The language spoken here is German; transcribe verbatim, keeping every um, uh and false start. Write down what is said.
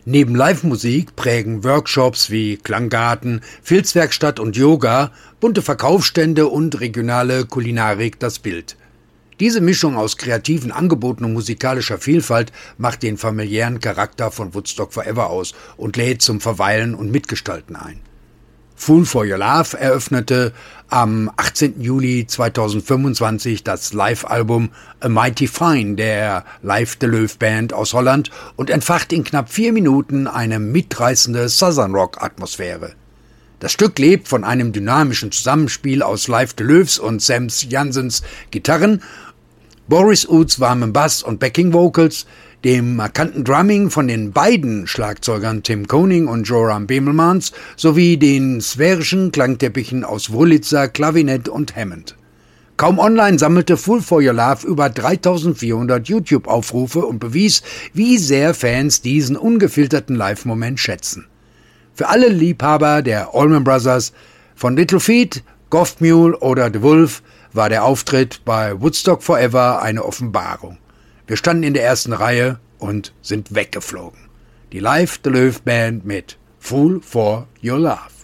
Neben Live-Musik prägen Workshops wie Klanggarten, Filzwerkstatt und Yoga, bunte Verkaufsstände und regionale Kulinarik das Bild. Diese Mischung aus kreativen Angeboten und musikalischer Vielfalt macht den familiären Charakter von Woodstock Forever aus und lädt zum Verweilen und Mitgestalten ein. Fool for Your Love eröffnete am achtzehnten Juli zweitausendfünfundzwanzig das Live-Album A Mighty Fine der Live de Loef Band aus Holland und entfacht in knapp vier Minuten eine mitreißende Southern Rock-Atmosphäre. Das Stück lebt von einem dynamischen Zusammenspiel aus Live de Loefs und Sams Janssens Gitarren, Boris Uths warmem Bass und Backing Vocals, dem markanten Drumming von den beiden Schlagzeugern Tim Koning und Joram Bemelmans sowie den sphärischen Klangteppichen aus Wurlitzer, Klavinett und Hammond. Kaum online sammelte Fool for Your Love über dreitausendvierhundert YouTube-Aufrufe und bewies, wie sehr Fans diesen ungefilterten Live-Moment schätzen. Für alle Liebhaber der Allman Brothers, von Little Feat, Goff Mule oder The Wolf, war der Auftritt bei Woodstock Forever eine Offenbarung. Wir standen in der ersten Reihe und sind weggeflogen. Die Live de Loef Band mit Fool for Your Love.